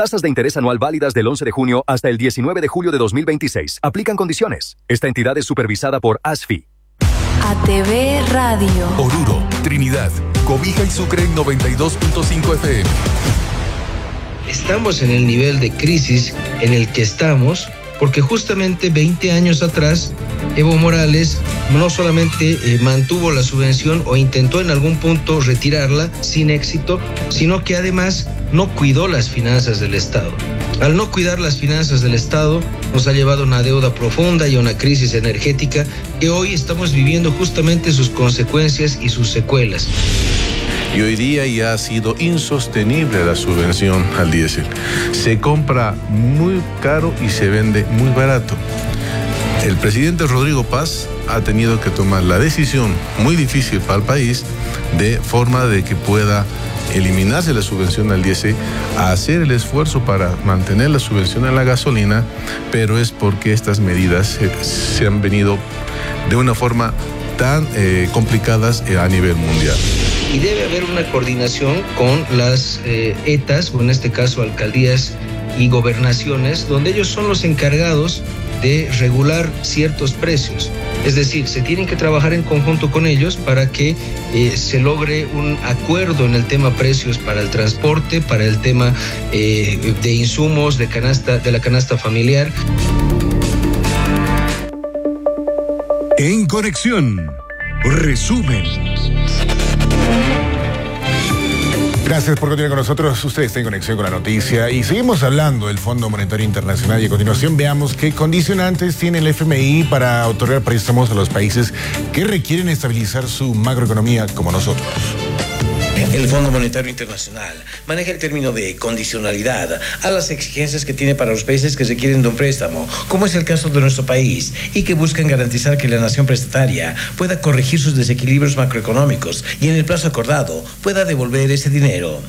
Tasas de interés anual válidas del 11 de junio hasta el 19 de julio de 2026. Aplican condiciones. Esta entidad es supervisada por ASFI. ATV Radio. Oruro, Trinidad, Cobija y Sucre en 92.5 FM. Estamos en el nivel de crisis en el que estamos porque justamente 20 años atrás Evo Morales no solamente mantuvo la subvención o intentó en algún punto retirarla sin éxito, sino que además no cuidó las finanzas del Estado. Al no cuidar las finanzas del Estado, nos ha llevado a una deuda profunda y a una crisis energética que hoy estamos viviendo justamente sus consecuencias y sus secuelas. Y hoy día ya ha sido insostenible la subvención al diésel. Se compra muy caro y se vende muy barato. El presidente Rodrigo Paz ha tenido que tomar la decisión muy difícil para el país de forma de que pueda eliminarse la subvención al diésel, a hacer el esfuerzo para mantener la subvención a la gasolina, pero es porque estas medidas se han venido de una forma tan complicadas a nivel mundial. Y debe haber una coordinación con las ETAs, o en este caso alcaldías y gobernaciones, donde ellos son los encargados de regular ciertos precios. Es decir, se tienen que trabajar en conjunto con ellos para que se logre un acuerdo en el tema precios para el transporte, para el tema de insumos de la canasta familiar. En Conexión, resumen. Gracias por continuar con nosotros. Usted está en conexión con la noticia y seguimos hablando del Fondo Monetario Internacional y a continuación veamos qué condicionantes tiene el FMI para otorgar préstamos a los países que requieren estabilizar su macroeconomía como nosotros. El Fondo Monetario Internacional maneja el término de condicionalidad a las exigencias que tiene para los países que requieren de un préstamo, como es el caso de nuestro país, y que buscan garantizar que la nación prestataria pueda corregir sus desequilibrios macroeconómicos y en el plazo acordado pueda devolver ese dinero.